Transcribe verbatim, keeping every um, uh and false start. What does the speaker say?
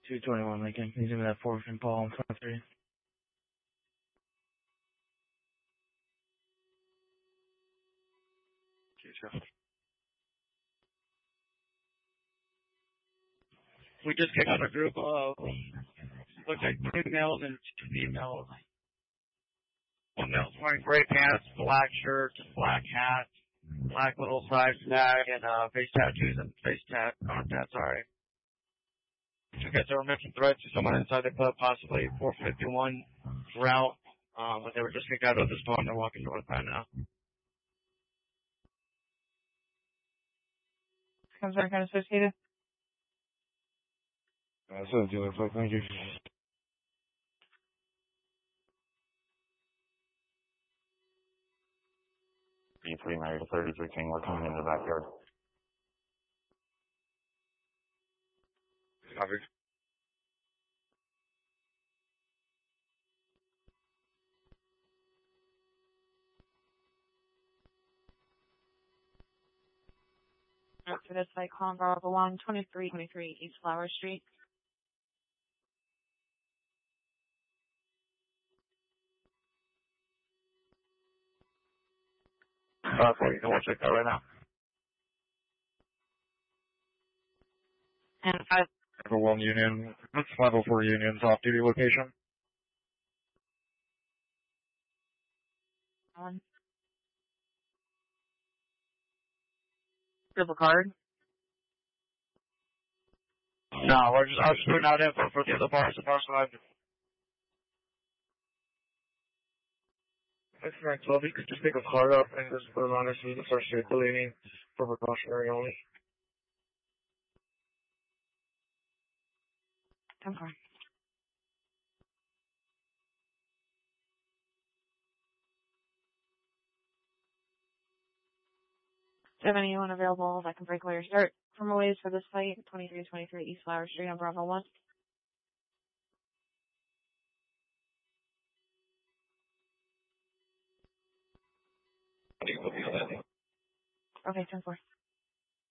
two twenty-one Lincoln. Can you give me that four fin Paul on twenty-three? We just kicked out a group of, looks like two males and two females. One male's wearing gray pants, black shirt, black hat, black little side snag, and uh, face tattoos and face tat, on tat, sorry. Two guys that were making threats to someone inside the club, possibly four fifty-one route, um, but they were just kicked out of the spawn. They're walking northbound now. Comes back unassociated. That's what it looks like. Thank you. B three married to thirty-three King. We're coming into the backyard. Copy. For this site, calling Bravo along twenty-three twenty-three East Flower Street. Uh, so you can watch that right now. And five. For one Union, that's five oh four Union's off-duty location. One. Triple card. No, we're just, I was just putting out info for the other bars, the bar side. That's right, twelve. You could just pick a card up and just put it on there so you can start circulating for precautionary only. ten four. Do you have anyone available that can break away or start from a ways for this site, twenty-three twenty-three East Flower Street on Bravo one? Okay, ten four.